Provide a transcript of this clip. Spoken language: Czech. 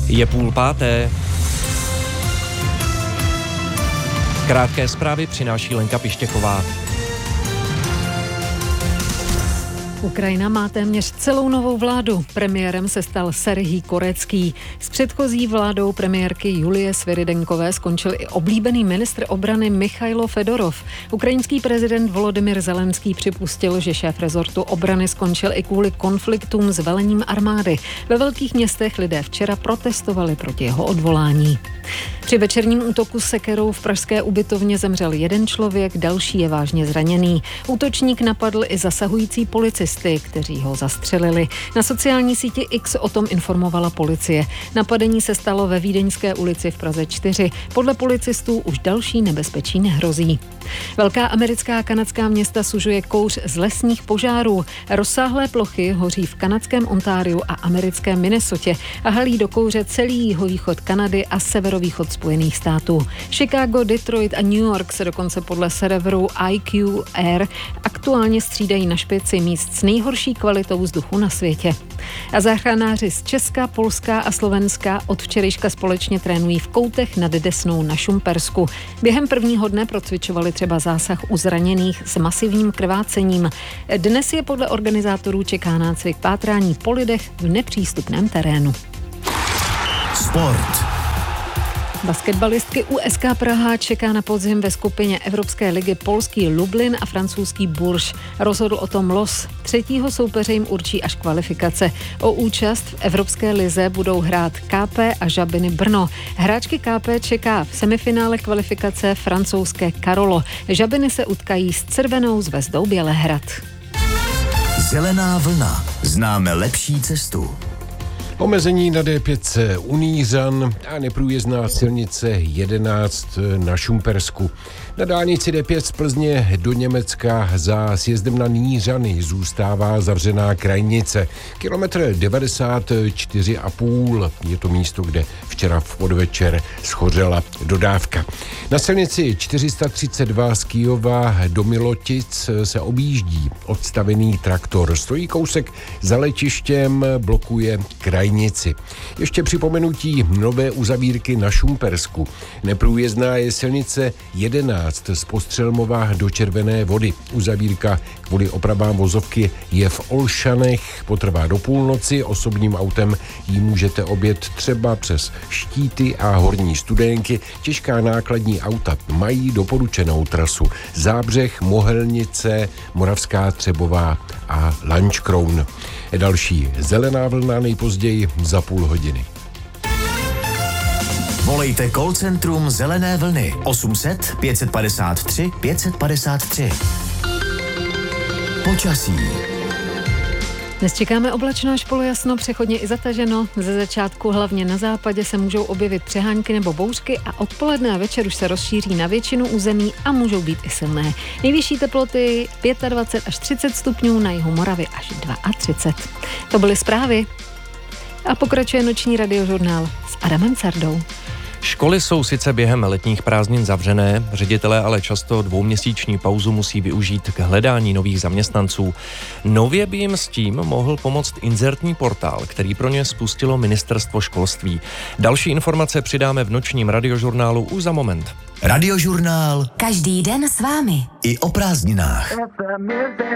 Je 4:30. Krátké zprávy přináší Lenka Pištěková. Ukrajina má téměř celou novou vládu. Premiérem se stal Serhij Korecký. S předchozí vládou premiérky Julie Sviridenkové skončil i oblíbený ministr obrany Michailo Fedorov. Ukrajinský prezident Volodymyr Zelenský připustil, že šéf rezortu obrany skončil i kvůli konfliktům s velením armády. Ve velkých městech lidé včera protestovali proti jeho odvolání. Při večerním útoku sekerou v pražské ubytovně zemřel jeden člověk, další je vážně zraněný. Útočník napadl i zasahující policisty, kteří ho zastřelili. Na sociální síti X o tom informovala policie. Napadení se stalo ve Vídeňské ulici v Praze 4. Podle policistů už další nebezpečí nehrozí. Velká americká a kanadská města sužuje kouř z lesních požárů. Rozsáhlé plochy hoří v kanadském Ontariu a americkém Minnesotě a halí do kouře celý jihovýchod Kanady a severovýchod Spojených států. Chicago, Detroit a New York se dokonce podle serveru IQR aktuálně střídají na špici míst s nejhorší kvalitou vzduchu na světě. A záchranáři z Česka, Polska a Slovenska od včerejška společně trénují v Koutech nad Desnou na Šumpersku. Během prvního dne procvičovali třeba zásah u zraněných s masivním krvácením. Dnes je podle organizátorů čeká nácvik pátrání po lidech v nepřístupném terénu. Sport. Basketbalistky USK Praha čeká na podzim ve skupině Evropské ligy polský Lublin a francouzský Bourges. Rozhodl o tom los. Třetího soupeře jim určí až kvalifikace. O účast v Evropské lize budou hrát KP a Žabiny Brno. Hráčky KP čeká v semifinále kvalifikace francouzské Karolo. Žabiny se utkají s Crvenou zvezdou Bělehrad. Zelená vlna. Známe lepší cestu. Omezení na D5 u Nířan a neprůjezdná silnice 11 na Šumpersku. Na dálnici D5 z Plzně do Německa za sjezdem na Nířany zůstává zavřená krajnice. Kilometr 94,5. Je to místo, kde včera v podvečer schořela dodávka. Na silnici 432 z Kyjova do Milotic se objíždí odstavený traktor. Stojí kousek za letištěm, blokuje krajnici. Ještě připomenutí nové uzavírky na Šumpersku. Neprůjezdná je silnice 11 z Postřelmova do Červené Vody. Uzavírka kvůli opravám vozovky je v Olšanech, potrvá do půlnoci. Osobním autem ji můžete objet třeba přes Štíty a Horní Studénky. Těžká nákladní auta mají doporučenou trasu Zábřeh, Mohelnice, Moravská Třebová a Lančkroun. Další zelená vlna nejpozději za půl hodiny. Volejte call centrum Zelené vlny 800 553 553. Počasí. Dnes čekáme oblačno až polojasno, přechodně i zataženo. Ze začátku hlavně na západě se můžou objevit přehánky nebo bouřky a odpoledne a večer už se rozšíří na většinu území a můžou být i silné. Nejvyšší teploty 25 až 30 stupňů, na jihu Moravy až 32. To byly zprávy. A pokračuje noční radiožurnál s Adamem Cardou. Školy jsou sice během letních prázdnin zavřené, ředitelé ale často dvouměsíční pauzu musí využít k hledání nových zaměstnanců. Nově by jim s tím mohl pomoct inzertní portál, který pro ně spustilo Ministerstvo školství. Další informace přidáme v nočním radiožurnálu už za moment. Radiožurnál. Každý den s vámi. I o prázdninách.